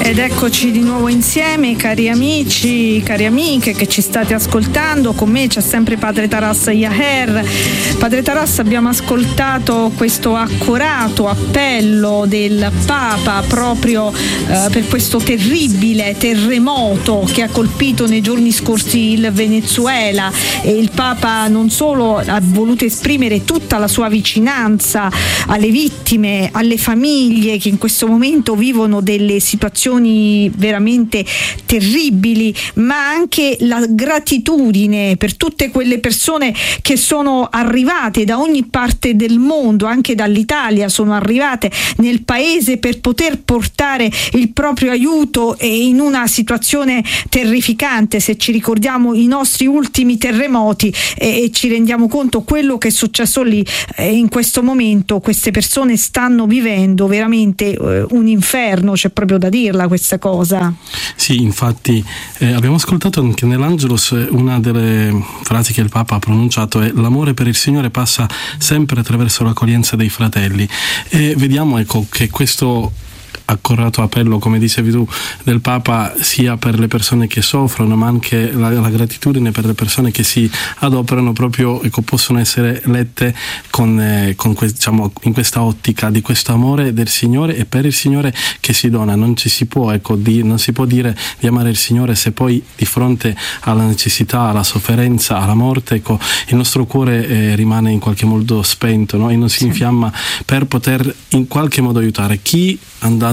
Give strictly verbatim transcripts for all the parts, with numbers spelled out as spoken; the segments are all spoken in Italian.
Ed eccoci di nuovo insieme, cari amici, cari amiche che ci state ascoltando. Con me c'è sempre Padre Taras Yaher. Padre Taras, abbiamo ascoltato questo accorato appello del Papa proprio eh, per questo terribile terremoto che ha colpito nei giorni scorsi il Venezuela, e il Papa non solo ha voluto esprimere tutta la sua vicinanza alle vittime, alle famiglie che in questo momento vivono delle situazioni veramente terribili, ma anche la gratitudine per tutte quelle persone che sono arrivate da ogni parte del mondo, anche dall'Italia, sono arrivate nel paese per poter portare il proprio aiuto in una situazione terrificante. Se ci ricordiamo i nostri ultimi terremoti e, e ci rendiamo conto quello che è successo lì, eh, in questo momento queste persone stanno vivendo veramente eh, un inferno, c'è proprio da dirla questa cosa. Sì, infatti eh, abbiamo ascoltato anche nell'Angelus una delle frasi che il Papa ha pronunciato è: l'amore per il Signore passa sempre attraverso l'accoglienza dei fratelli, e vediamo ecco che questo accorato appello, come dicevi tu, del Papa sia per le persone che soffrono, ma anche la, la gratitudine per le persone che si adoperano proprio, ecco, possono essere lette con, eh, con que- diciamo, in questa ottica di questo amore del Signore e per il Signore che si dona. Non ci si può, ecco, di, non si può dire di amare il Signore se poi di fronte alla necessità, alla sofferenza, alla morte, ecco, il nostro cuore eh, rimane in qualche modo spento, no? E non si sì. infiamma per poter in qualche modo aiutare chi andando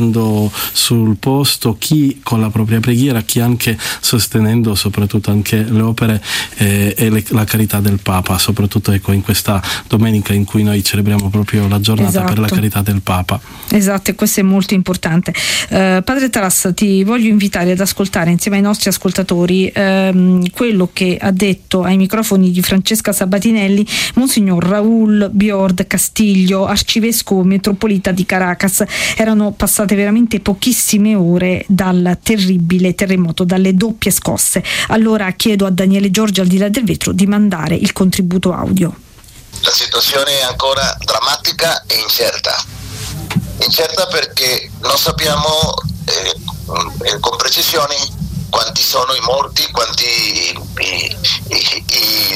sul posto, chi con la propria preghiera, chi anche sostenendo soprattutto anche le opere eh, e le, la carità del Papa, soprattutto ecco in questa domenica in cui noi celebriamo proprio la giornata esatto. per la carità del Papa. Esatto, e questo è molto importante. Eh, Padre Taras, ti voglio invitare ad ascoltare insieme ai nostri ascoltatori ehm, quello che ha detto ai microfoni di Francesca Sabatinelli Monsignor Raúl Biord Castillo, arcivescovo metropolita di Caracas. Erano passate veramente pochissime ore dal terribile terremoto, dalle doppie scosse. Allora chiedo a Daniele Giorgi, al di là del vetro, di mandare il contributo audio. La situazione è ancora drammatica e incerta. Incerta perché non sappiamo eh, con precisione quanti sono i morti, quanti i, i,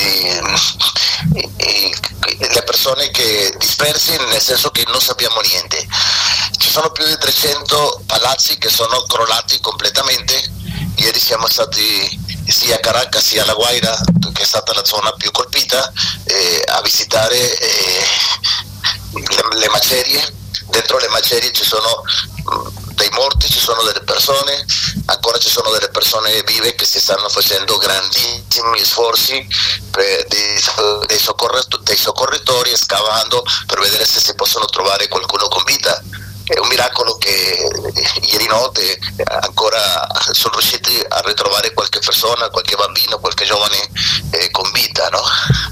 i, i, le persone che dispersi, nel senso che non sappiamo niente. Ci sono più di trecento palazzi che sono crollati completamente. Ieri siamo stati sia a Caracas sia a La Guaira, che è stata la zona più colpita, eh, a visitare eh, le, le macerie. Dentro le macerie ci sono mh, dei morti, ci sono delle persone, ancora ci sono delle persone vive che si stanno facendo grandissimi sforzi per, dei, dei, soccorre, dei soccorritori, scavando per vedere se si possono trovare qualcuno con vita. È un miracolo che ieri notte ancora sono riusciti a ritrovare qualche persona, qualche bambino, qualche giovane eh, con vita, no?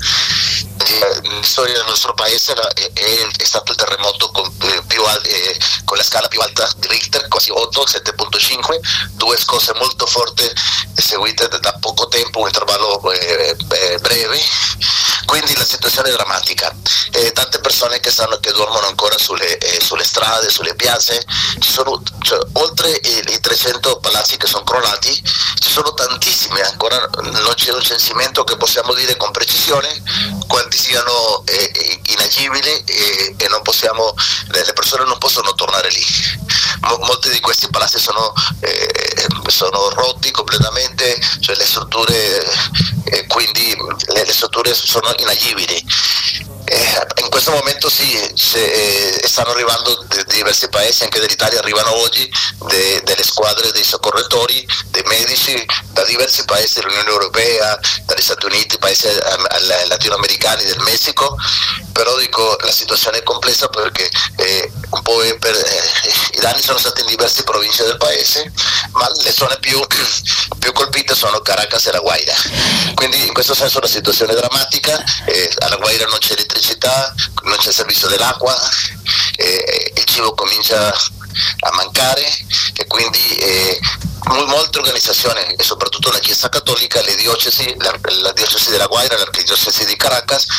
La storia del nostro paese è, è, è stato il terremoto con, eh, più al, eh, con la scala più alta di Richter, quasi otto, sette virgola cinque, due scosse molto forti seguite da poco tempo, un intervallo eh, breve, quindi la situazione è drammatica. Eh, tante persone che stanno che dormono ancora sulle, eh, sulle strade, sulle piazze, ci sono cioè, oltre i, i trecento palazzi che sono crollati, ci sono tantissime, ancora non c'è un censimento che possiamo dire con precisione quanti siano eh, inagibili e, e non possiamo, le persone non possono tornare lì. Mo, molti di questi palazzi sono, eh, sono rotti completamente, cioè le strutture, eh, quindi le, le strutture sono inagibili. Eh, in questo momento sì, se, eh, stanno arrivando da diversi paesi, anche dall'Italia arrivano oggi de, delle squadre dei soccorritori, dei medici da diversi paesi dell'Unione Europea, dagli Stati Uniti, paesi eh, latinoamericani, del Messico. Però dico, la situazione è complessa perché eh, un po' per, eh, i danni sono stati in diverse province del paese, ma le zone più, più colpite sono Caracas e La Guaira. Quindi in questo senso la situazione è drammatica. eh, a La Guaira non c'è elettricità, non c'è servizio dell'acqua, eh, il cibo comincia a mancare e quindi eh, molte organizzazioni e soprattutto la Chiesa Cattolica, le diocesi, la, la diocesi della Guaira, l'archidiocesi di Caracas,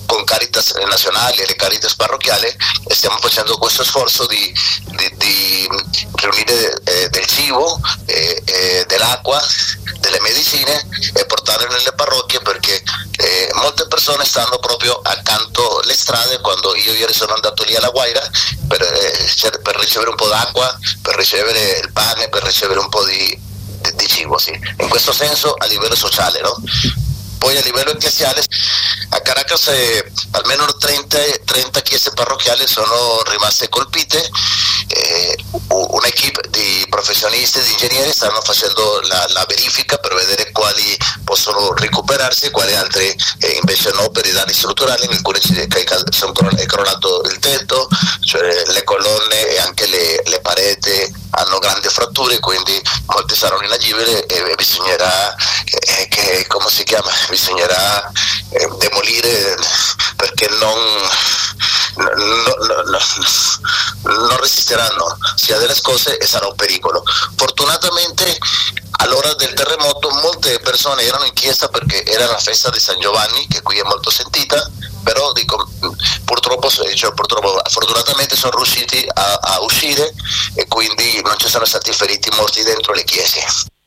con Caritas nazionali e le Caritas parrocchiali stiamo facendo questo sforzo di, di, di riunire eh, del cibo, eh, eh, dell'acqua, delle medicine e portarle nelle parrocchie, perché eh, molte persone stanno proprio accanto alle strade. Quando io ieri sono andato lì alla Guaira per, eh, per ricevere un po' d'acqua, per ricevere il pane, per ricevere un po' di, di, di cibo, sì. In questo senso a livello sociale, no? Poi a livello ecclesiale a Caracas eh, almeno trenta, trenta chiese parrocchiali sono rimaste colpite. Eh, un'equipe di professionisti, di ingegneri stanno facendo la, la verifica per vedere quali possono recuperarsi e quali altri eh, invece no, per i danni strutturali. In alcune è crollato il tetto, cioè le colonne e anche le, le pareti hanno grandi fratture, quindi molte saranno inagibili e bisognerà eh, che, come si chiama, bisognerà eh, demolire, perché non, no, no, no, non resisteranno sia delle scosse e sarà un pericolo. Fortunatamente all'ora del terremoto molte persone erano in chiesa perché era la festa di San Giovanni, che qui è molto sentita, però dico, purtroppo, cioè, purtroppo fortunatamente sono riusciti a, a uscire e quindi non ci sono stati feriti morti dentro le chiese.